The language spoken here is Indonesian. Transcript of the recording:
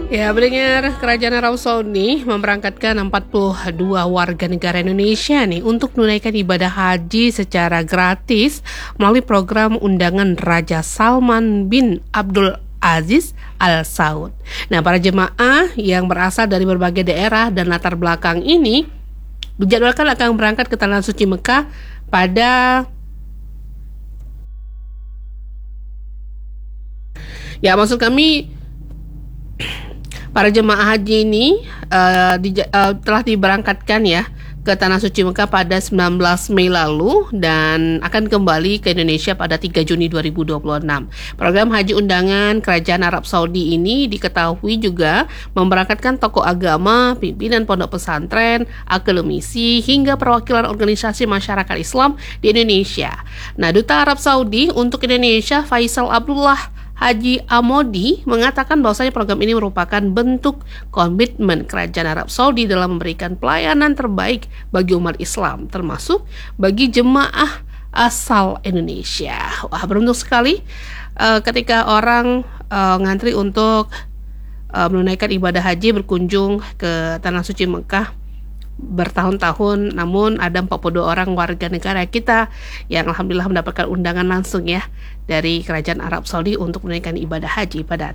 Ya, pendengar, Kerajaan Arab Saudi memberangkatkan 42 warga negara Indonesia nih untuk menunaikan ibadah haji secara gratis melalui program undangan Raja Salman bin Abdul Aziz Al Saud. Nah, para jemaah yang berasal dari berbagai daerah dan latar belakang ini dijadwalkan akan berangkat ke Tanah Suci Mekah pada maksud kami para jemaah haji ini telah diberangkatkan ya ke Tanah Suci Mekah pada 19 Mei lalu dan akan kembali ke Indonesia pada 3 Juni 2026. Program haji undangan Kerajaan Arab Saudi ini diketahui juga memberangkatkan tokoh agama, pimpinan pondok pesantren, akademisi, hingga perwakilan organisasi masyarakat Islam di Indonesia. Nah, Duta Arab Saudi untuk Indonesia Faisal Abdullah Haji Amodi mengatakan bahwasanya program ini merupakan bentuk komitmen Kerajaan Arab Saudi dalam memberikan pelayanan terbaik bagi umat Islam, termasuk bagi jemaah asal Indonesia. Wah, beruntung sekali ketika orang ngantri untuk menunaikan ibadah haji berkunjung ke Tanah Suci Mekah bertahun-tahun, namun ada 42 orang warga negara kita yang alhamdulillah mendapatkan undangan langsung ya dari Kerajaan Arab Saudi untuk menunaikan ibadah haji pada